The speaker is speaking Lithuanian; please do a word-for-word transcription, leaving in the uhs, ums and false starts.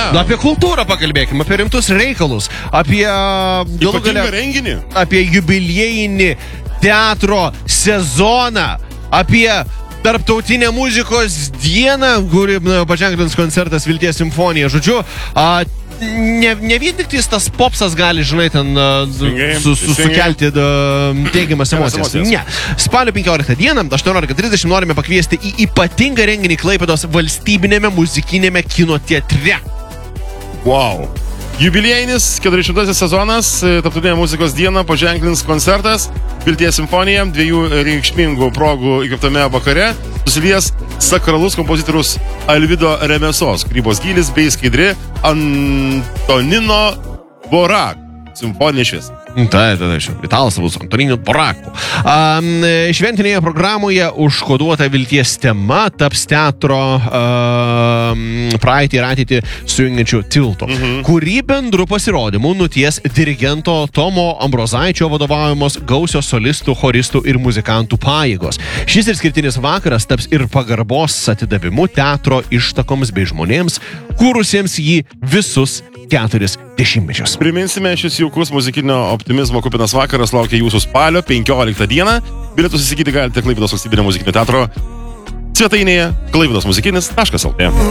Yeah. Apie kultūrą pakalbėkime, apie rimtus reikalus, apie Ypatingą renginį. Apie jubiliejinį teatro sezoną, apie tarptautinę muzikos dieną, kuri paženklins koncertas Vilties simfonija. Žodžiu, a, ne, ne vien tik tas popsas gali, žinai, ten su, su, sukelti teigiamas emocijas. Ne. Spalio penkioliktą dieną, aštuoniolika trisdešimt, norime pakviesti į ypatingą renginį Klaipėdos valstybinėme muzikinėme kino teatre. Wow. Jubiliejinis keturiasdešimtasis sezonas, tarptautinė muzikos diena, paženklins koncertas Vilties simfonija, dviejų reikšmingų progų įkvėptame vakare susilies sakralus kompozitorius Alvydo Remesos kūrybos gylis bei skaidri Antonino Borak simfoninės. Tai, tai, tai, italas bus Antonino Borakų. Um, šventinėje programoje užkoduota Vilties tema taps teatro um, praeitį ir ateitį sujungiančių tiltų, mhm. kurį bendru pasirodymu nuties dirigento Tomo Ambrozaičio vadovaujamos gausios solistų, choristų ir muzikantų pajėgos. Šis išskirtinis vakaras taps ir pagarbos atidavimu teatro ištakoms bei žmonėms, kūrusiems jį visus keturis dešimtmečius. Priminsime, šis jaukus muzikinio optimizmo kupinas vakaras laukia jūsų spalio penkioliktą dieną. Bilietus įsigyti galite Klaipėdos valstybinio muzikinio teatro svetainėje klaipėdos muzikinis taškas lt.